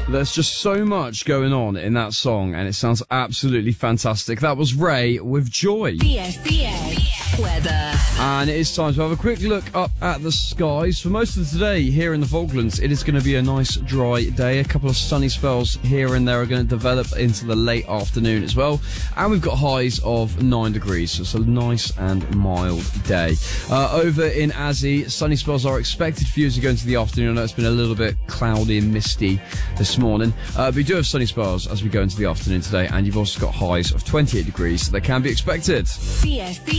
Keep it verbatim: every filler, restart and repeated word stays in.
There's just so much going on in that song, and it sounds absolutely fantastic. That was Ray with Joy. B S B S weather. And it is time to have a quick look up at the skies. For most of today here in the Falklands, it is going to be a nice dry day. A couple of sunny spells here and there are going to develop into the late afternoon as well. And we've got highs of nine degrees, so it's a nice and mild day. Uh, over in Azzy, sunny spells are expected for you as you go into the afternoon. I know it's been a little bit cloudy and misty this morning. Uh, but we do have sunny spells as we go into the afternoon today, and you've also got highs of twenty-eight degrees, so they can be expected. B S B S